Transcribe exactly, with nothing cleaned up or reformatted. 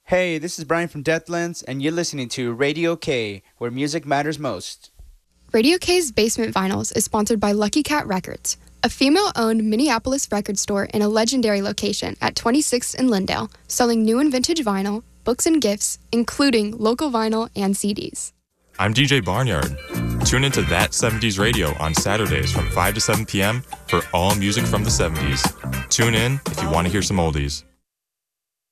Hey, this is Brian from Deathlands, and you're listening to Radio K, where music matters most. Radio K's Basement Vinyls is sponsored by Lucky Cat Records, a female-owned Minneapolis record store in a legendary location at twenty-sixth and Lindale, selling new and vintage vinyl, books and gifts, including local vinyl and C Ds. I'm D J Barnyard. Tune into That seventies Radio on Saturdays from five to seven p.m. for all music from the seventies. Tune in if you want to hear some oldies.